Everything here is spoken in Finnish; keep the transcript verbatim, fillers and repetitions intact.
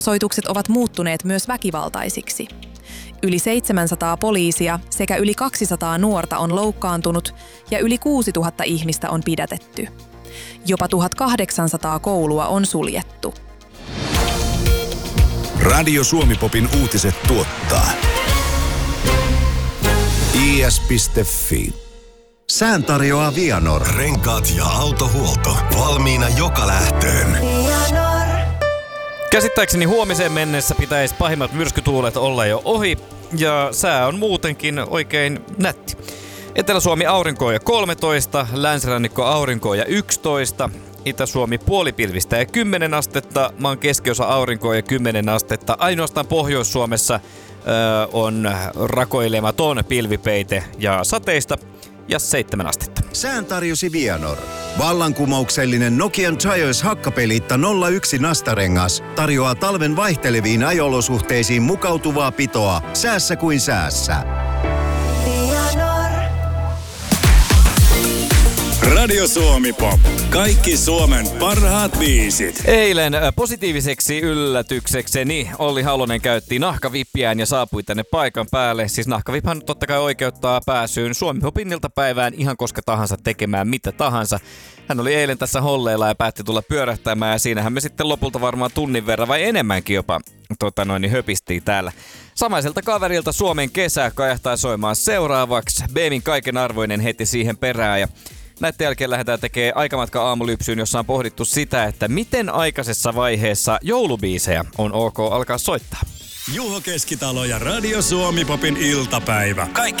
Soitukset ovat muuttuneet myös väkivaltaisiksi. Yli seitsemänsataa poliisia sekä yli kaksisataa nuorta on loukkaantunut ja yli kuusituhatta ihmistä on pidätetty. Jopa tuhatkahdeksansataa koulua on suljettu. Radio Suomi-popin uutiset tuottaa i s piste f i. Sään tarjoaa Vianor. Renkaat ja autohuolto. Valmiina joka lähtöön. Käsittääkseni huomiseen mennessä pitäisi pahimmat myrskytuulet olla jo ohi, ja sää on muutenkin oikein nätti. Etelä-Suomi aurinkoa ja kolmetoista, länsirannikko aurinkoa ja yksitoista, Itä-Suomi puolipilvistä ja kymmenen astetta, maan keskiosa aurinkoa ja kymmenen astetta. Ainoastaan Pohjois-Suomessa öö, on rakoilematon pilvipeite ja sateista ja seitsemän astetta. Sään tarjosi Vianor. Vallankumouksellinen Nokian Tires hakkapeliitta nolla yksi nastarengas tarjoaa talven vaihteleviin ajolosuhteisiin mukautuvaa pitoa säässä kuin säässä. Radio Suomi-pop. Kaikki Suomen parhaat biisit. Eilen positiiviseksi yllätyksekseni Olli Halonen käytti nahkavippiään ja saapui tänne paikan päälle. Siis nahkaviphan totta kai oikeuttaa pääsyyn Suomi-popin iltapäivään ihan koska tahansa tekemään mitä tahansa. Hän oli eilen tässä holleilla ja päätti tulla pyörähtämään ja siinähän me sitten lopulta varmaan tunnin verran vai enemmänkin jopa tota noin, niin höpistiin täällä. Samaiselta kaverilta Suomen kesä kajahtaa soimaan seuraavaksi. Beemin kaikenarvoinen heti siihen perään ja näiden jälkeen lähdetään tekemään aikamatka aamulypsyyn, jossa on pohdittu sitä, että miten aikaisessa vaiheessa joulubiisejä on ok alkaa soittaa. Juho Keskitalo ja Radio Suomi-popin iltapäivä. Kaikki